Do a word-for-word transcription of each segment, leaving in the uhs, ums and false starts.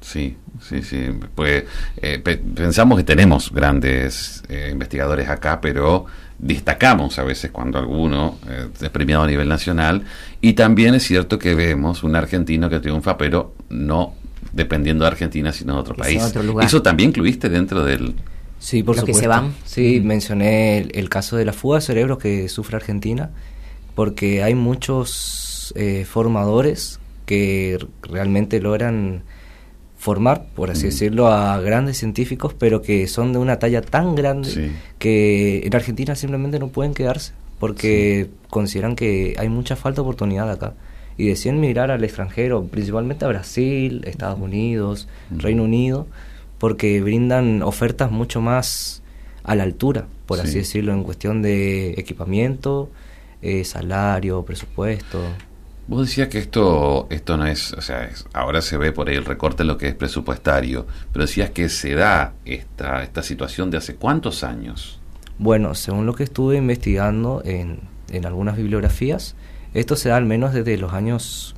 Sí, sí, sí. Pues eh, pe- pensamos que tenemos grandes eh, investigadores acá, pero destacamos a veces cuando alguno eh, es premiado a nivel nacional, y también es cierto que vemos un argentino que triunfa, pero no dependiendo de Argentina, sino de otro Que país. sea otro lugar. ¿Eso también incluiste dentro del...? Sí, por Los que supuesto. se van. Sí, Mm. mencioné el, el caso de la fuga de cerebros que sufre Argentina, porque hay muchos eh, formadores que r- realmente logran formar, por así Mm. decirlo, a grandes científicos, pero que son de una talla tan grande Sí. que en Argentina simplemente no pueden quedarse, porque consideran que hay mucha falta de oportunidad acá. Y deciden migrar al extranjero, principalmente a Brasil, Estados Unidos, Mm. Reino Unido, porque brindan ofertas mucho más a la altura, por Sí. así decirlo, en cuestión de equipamiento, eh, salario, presupuesto. Vos decías que esto esto no es, o sea, es- ahora se ve por ahí el recorte en lo que es presupuestario, pero decías que se da esta esta situación de hace cuántos años. Bueno, según lo que estuve investigando en, en algunas bibliografías, esto se da al menos desde los años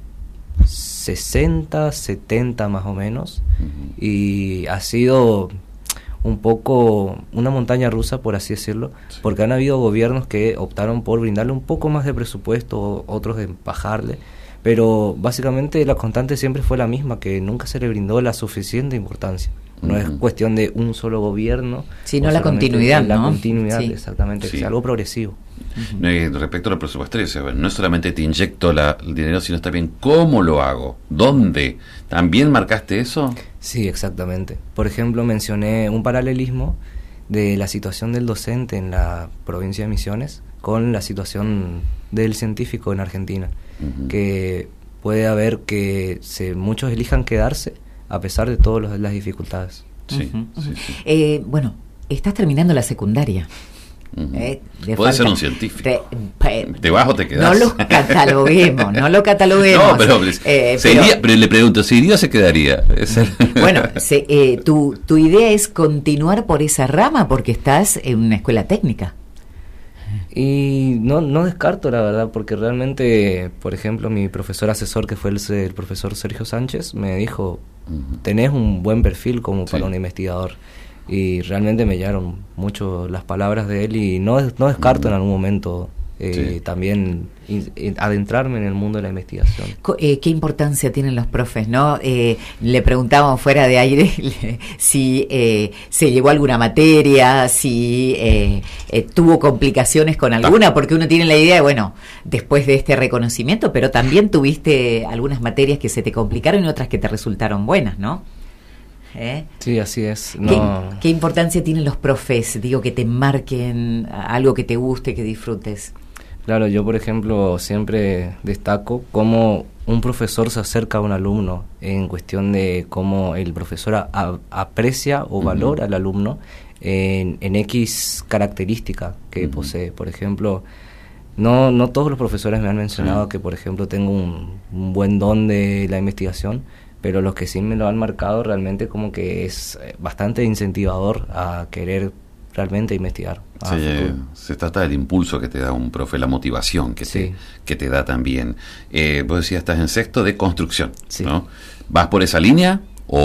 sesenta, setenta más o menos, Ujú. y ha sido un poco una montaña rusa, por así decirlo, Sí. porque han habido gobiernos que optaron por brindarle un poco más de presupuesto, otros de bajarle, pero básicamente la constante siempre fue la misma, que nunca se le brindó la suficiente importancia. No es Ujú. cuestión de un solo gobierno, Sino o la solamente continuidad, la ¿no? continuidad, Sí. exactamente, Sí. que sea algo progresivo. No, y respecto a lo presupuestario, o sea, bueno, no es solamente te inyecto la, el dinero, sino también cómo lo hago, dónde. ¿También marcaste eso? Sí, exactamente. Por ejemplo, mencioné un paralelismo de la situación del docente en la provincia de Misiones con la situación del científico en Argentina, Ujú. que puede haber que se, muchos elijan quedarse a pesar de todas las dificultades. Sí, Ujú, sí, ujú. sí. Eh, bueno, estás terminando la secundaria. Ujú. Eh, le Podés ser falta- un científico. Te, pe- ¿Te vas o te quedás? No lo cataloguemos, no lo cataloguemos. No, pero, Eh, se pero- iría- pero le pregunto, ¿se iría o se quedaría? Es el- Bueno, se- eh, tu, tu idea es continuar por esa rama porque estás en una escuela técnica. Y no, no descarto, la verdad, porque realmente, por ejemplo, mi profesor asesor, que fue el, el profesor Sergio Sánchez, me dijo, Ujú. tenés un buen perfil como Sí. para un investigador. Y realmente me llegaron mucho las palabras de él, y no, no descarto en algún momento eh, Sí. también in- in- adentrarme en el mundo de la investigación. Co- eh, ¿Qué importancia tienen los profes, no? Eh, le preguntábamos fuera de aire le- si eh, se llevó alguna materia, si eh, eh, tuvo complicaciones con alguna, porque uno tiene la idea de, bueno, después de este reconocimiento, pero también tuviste algunas materias que se te complicaron y otras que te resultaron buenas, ¿no? ¿Eh? Sí, así es. ¿Qué, No, qué importancia tienen los profes? Digo, que te marquen algo que te guste, que disfrutes. claro, yo por ejemplo siempre destaco cómo un profesor se acerca a un alumno en cuestión de cómo el profesor a- a- aprecia o Ujú. valora al alumno en, en X característica que Ujú. posee. Por ejemplo, no, no todos los profesores me han mencionado Sí. que, por ejemplo, tengo un, un buen don de la investigación, pero los que sí me lo han marcado realmente como que es eh, bastante incentivador a querer realmente investigar. a Se, futuro. se trata del impulso que te da un profe, la motivación que, Sí. te, que te da también. Eh, vos decías, estás en sexto de construcción, Sí. ¿no? ¿Vas por esa línea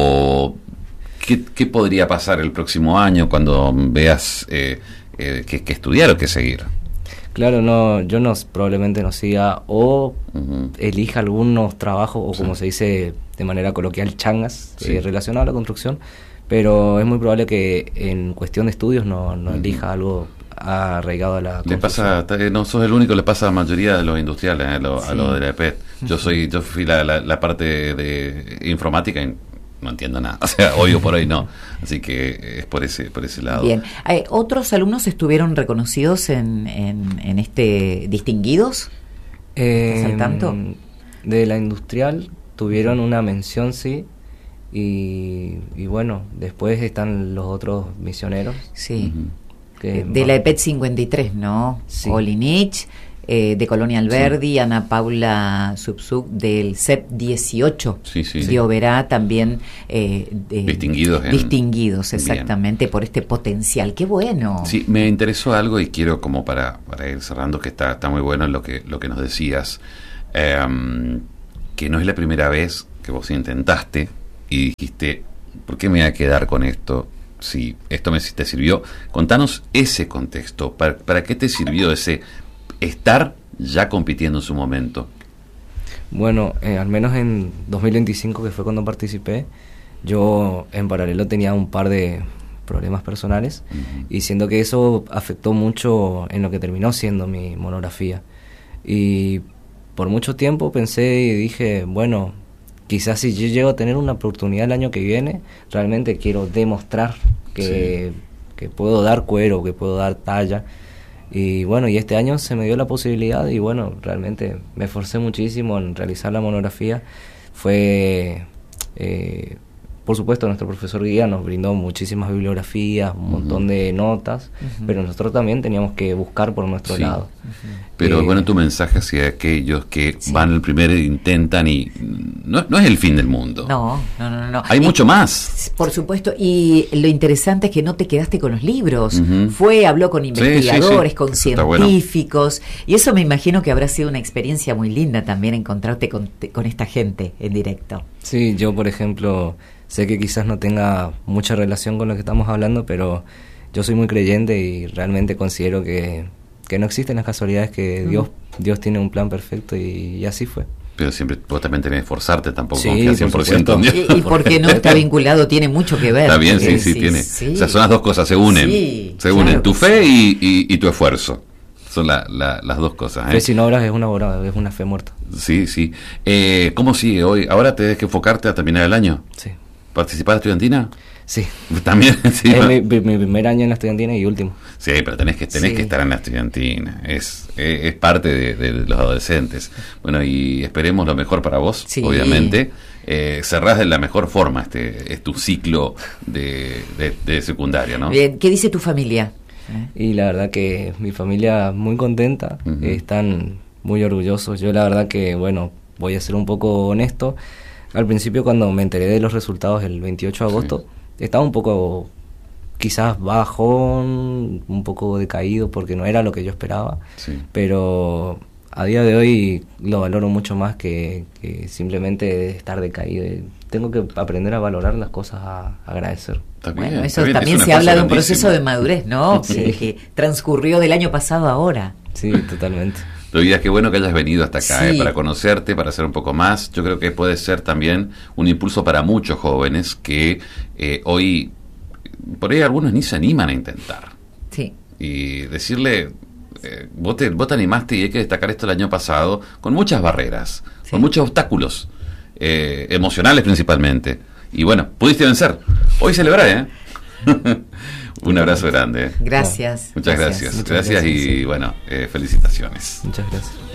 o qué, qué podría pasar el próximo año cuando veas eh, eh, qué, qué estudiar o qué seguir? Claro, no, yo no probablemente no siga o Ujú. elija algunos trabajos o Sí. como se dice de manera coloquial changas Sí. eh, relacionados a la construcción, pero es muy probable que en cuestión de estudios no, no Ujú. elija algo arraigado a la Le construcción. pasa, eh, no sos el único, le pasa a la mayoría de los industriales, eh, lo- a Sí. lo de la E P E T. Yo soy, yo fui la, la, la parte de informática y no entiendo nada, o sea, hoy o por hoy no, así que es por ese, por ese lado. Bien. Eh, ¿Otros alumnos estuvieron reconocidos en, en, en este distinguidos? ¿Estás al tanto? Em, De la industrial tuvieron una mención, sí, y, y bueno, después están los otros misioneros. Sí. Ujú. que De la E P E T cincuenta y tres, ¿no? Sí. Olinich, eh, de Colonia Alberdi, Ana Paula Subsub del C E P dieciocho. Sí, sí. Lloverá también eh, de- Distinguidos en- distinguidos, Bien. exactamente, por este potencial. ¡Qué bueno! Sí, me interesó algo y quiero como para, para ir cerrando, que está, está muy bueno lo que, lo que nos decías, em, que no es la primera vez que vos intentaste y dijiste, ¿por qué me voy a quedar con esto? Si esto me te sirvió, contanos ese contexto, ¿para, para qué te sirvió ese estar ya compitiendo en su momento? Bueno, eh, al menos en dos mil veinticinco, que fue cuando participé, yo en paralelo tenía un par de problemas personales, uh-huh. y siento que eso afectó mucho en lo que terminó siendo mi monografía. Y por mucho tiempo pensé y dije, bueno, quizás si yo llego a tener una oportunidad el año que viene, realmente quiero demostrar que, sí. que puedo dar cuero, que puedo dar talla. Y bueno, y este año se me dio la posibilidad y bueno, realmente me esforcé muchísimo en realizar la monografía. Fue, eh, por supuesto, nuestro profesor guía nos brindó muchísimas bibliografías, un uh-huh. montón de notas, uh-huh. pero nosotros también teníamos que buscar por nuestro sí. lado. Uh-huh. Pero eh, bueno, tu mensaje hacia aquellos que sí. van el primero e intentan y no, no es el fin del mundo. No, no, no, no. Hay y, mucho más. Por supuesto, y lo interesante es que no te quedaste con los libros. Uh-huh. Fue, habló con investigadores, sí, sí, sí. con eso científicos, bueno. Y eso me imagino que habrá sido una experiencia muy linda también encontrarte con, con esta gente en directo. Sí, yo por ejemplo, sé que quizás no tenga mucha relación con lo que estamos hablando, pero yo soy muy creyente y realmente considero que, que no existen las casualidades, que mm. Dios Dios tiene un plan perfecto y, y así fue. Pero siempre vos también tenés que esforzarte, tampoco sí, confías cien por ciento en Dios. Y, y porque no está vinculado, tiene mucho que ver. Está bien, porque, sí, sí, sí, tiene. Sí. O sea, son las dos cosas, se unen. Sí, se claro unen tu fe sí. y, y, y tu esfuerzo. Son la, la, las dos cosas. ¿eh? Fe sin obras es una obra, es una fe muerta. Sí, sí. Eh, ¿Cómo sigue hoy? ¿Ahora tenés que enfocarte a terminar el año? Sí. ¿Participar en la estudiantina? Sí. También, sí. Es mi, mi primer año en la estudiantina y último. Sí, pero tenés que tenés sí. que estar en la estudiantina. Es, es, es parte de, de los adolescentes. Bueno, y esperemos lo mejor para vos, sí. obviamente. Eh, cerrás de la mejor forma este es tu ciclo de, de, de secundaria, ¿no? Bien. ¿Qué dice tu familia? Y la verdad que mi familia muy contenta, uh-huh. están muy orgullosos. Yo la verdad que, bueno, voy a ser un poco honesto. Al principio cuando me enteré de los resultados el veintiocho de agosto, sí. estaba un poco quizás bajón, un poco decaído porque no era lo que yo esperaba, sí. pero a día de hoy lo valoro mucho más que, que simplemente estar decaído. Tengo que aprender a valorar las cosas, a, a agradecer. También, bueno, eso también se habla de un proceso de madurez, ¿no? Sí. Que, que transcurrió del año pasado a ahora. Sí, totalmente. Pero ya, qué bueno que hayas venido hasta acá, sí. eh, para conocerte, para hacer un poco más. Yo creo que puede ser también un impulso para muchos jóvenes que eh, hoy, por ahí algunos ni se animan a intentar. Sí. Y decirle, eh, vos, te, vos te animaste y hay que destacar esto el año pasado, con muchas barreras, sí. con muchos obstáculos, eh, emocionales principalmente. Y bueno, pudiste vencer. Hoy celebrar, ¿eh? Un abrazo grande. Gracias. Muchas gracias. Muchas gracias, gracias y sí. bueno, eh, felicitaciones. Muchas gracias.